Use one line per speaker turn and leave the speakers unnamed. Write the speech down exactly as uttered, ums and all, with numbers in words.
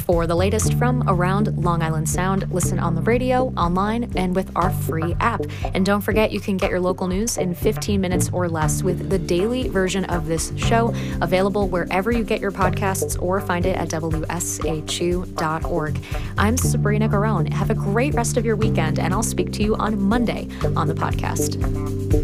For the latest from around Long Island Sound, listen on the radio, online, and with our free app. And don't forget, you can get your local news in fifteen minutes or less with the daily version of this show, available wherever you get your podcasts or find it at W S H U dot org. I'm Sabrina Garone. Have a great rest of your weekend, and I'll speak to you on Monday on the podcast.